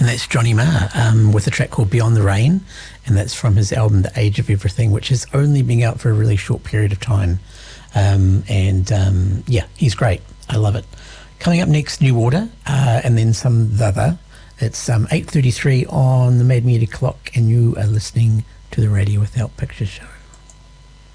And that's Johnny Marr with a track called Beyond the Rain, and that's from his album The Age of Everything, which has only been out for a really short period of time. Yeah, he's great. I love it. Coming up next, New Order, and then some other. It's 8:33 on the Mad Media clock, and you are listening to the Radio Without Pictures show.